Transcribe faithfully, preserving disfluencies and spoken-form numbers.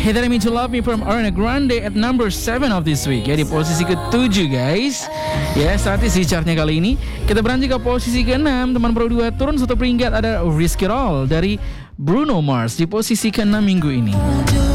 Hey That I Mean To Love Me from Ariana Grande at number seven of this week. Ya, di posisi ketujuh guys. Ya, statis di chartnya kali ini. Kita beranjak ke posisi keenam. Teman Pro dua turun satu peringkat, ada Risk It All dari Bruno Mars di posisi keenam minggu ini.